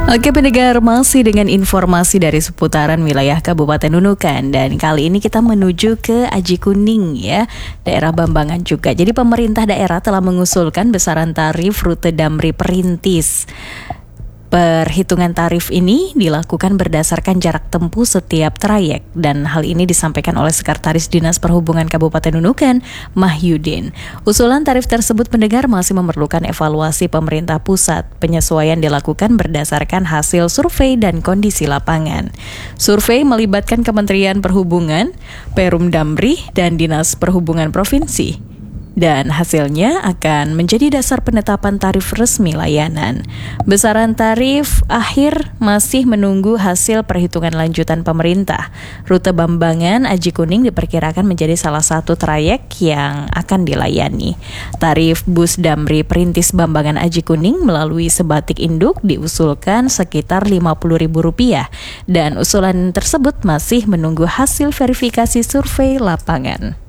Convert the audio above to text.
Oke pendengar, masih dengan informasi dari seputaran wilayah Kabupaten Nunukan. Dan kali ini kita menuju ke Aji Kuning ya, daerah Bambangan juga. Jadi pemerintah daerah telah mengusulkan besaran tarif rute Damri Perintis. Perhitungan tarif ini dilakukan berdasarkan jarak tempuh setiap trayek, dan hal ini disampaikan oleh Sekretaris Dinas Perhubungan Kabupaten Nunukan, Mahyudin. Usulan tarif tersebut pendengar masih memerlukan evaluasi pemerintah pusat. Penyesuaian dilakukan berdasarkan hasil survei dan kondisi lapangan. Survei melibatkan Kementerian Perhubungan, Perum Damri, dan Dinas Perhubungan Provinsi. Dan hasilnya akan menjadi dasar penetapan tarif resmi layanan. Besaran tarif akhir masih menunggu hasil perhitungan lanjutan pemerintah. Rute Bambangan Aji Kuning diperkirakan menjadi salah satu trayek yang akan dilayani. Tarif bus Damri Perintis Bambangan Aji Kuning melalui Sebatik Induk diusulkan sekitar Rp50.000, dan usulan tersebut masih menunggu hasil verifikasi survei lapangan.